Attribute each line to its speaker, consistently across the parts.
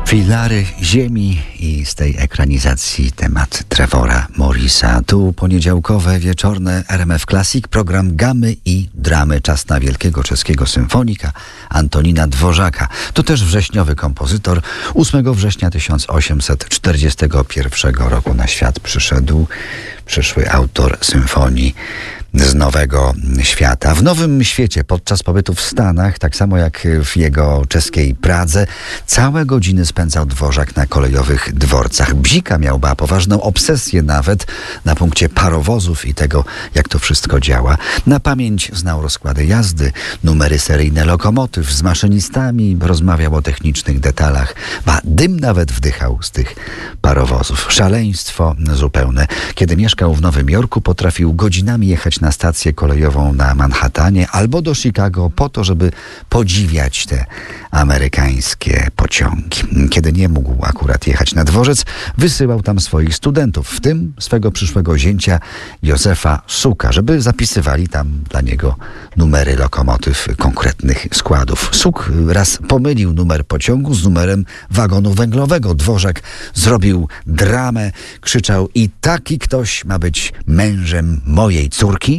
Speaker 1: Filary ziemi i z tej ekranizacji temat Trevora Morrisa. Tu poniedziałkowe, wieczorne RMF Classic, program Gamy i Dramy. Czas na wielkiego czeskiego symfonika Antonina Dvořáka. To też wrześniowy kompozytor. 8 września 1841 roku na świat przyszły autor symfonii z Nowego Świata. W Nowym Świecie podczas pobytu w Stanach, tak samo jak w jego czeskiej Pradze, całe godziny spędzał Dvořák na kolejowych dworcach. Bzika miał poważną obsesję nawet na punkcie parowozów i tego, jak to wszystko działa. Na pamięć znał rozkłady jazdy, numery seryjne lokomotyw, z maszynistami rozmawiał o technicznych detalach. Dym nawet wdychał z tych parowozów. Szaleństwo zupełne. Kiedy mieszkał w Nowym Jorku, potrafił godzinami jechać na stację kolejową na Manhattanie albo do Chicago po to, żeby podziwiać te amerykańskie pociągi. Kiedy nie mógł akurat jechać na dworzec, wysyłał tam swoich studentów, w tym swego przyszłego zięcia Józefa Suka, żeby zapisywali tam dla niego numery lokomotyw konkretnych składów. Suk raz pomylił numer pociągu z numerem wagonu węglowego. Dvořák zrobił dramę, krzyczał: i taki ktoś ma być mężem mojej córki?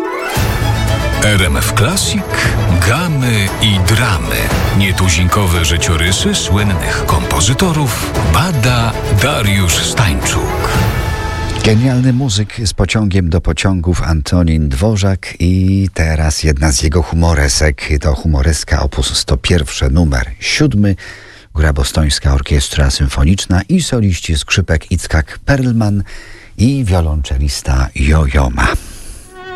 Speaker 2: RMF Classic, Gamy i Dramy. Nietuzinkowe życiorysy słynnych kompozytorów bada Dariusz Stańczuk.
Speaker 1: Genialny muzyk z pociągiem do pociągów Antonin Dvořák i teraz jedna z jego humoresek. To humoreska op. 101, numer 7. Gra Bostońska Orkiestra Symfoniczna i soliści skrzypek Itzhak Perlman i wiolonczelista Jo-Jo Ma.